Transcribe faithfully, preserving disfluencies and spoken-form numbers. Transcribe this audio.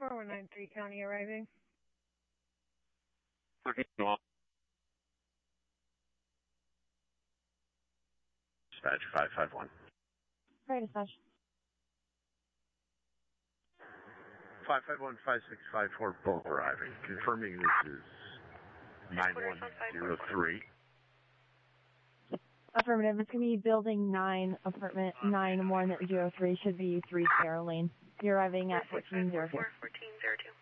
four one nine three County arriving. Okay, well. Dispatch five five one. Right, dispatch. five five one, five six five four, both arriving. Confirming this is nine one zero three. Affirmative. It's going to be building nine, apartment nine one zero three. Should be three Sierra Lane. You're arriving at fourteen zero two. fourteen zero two.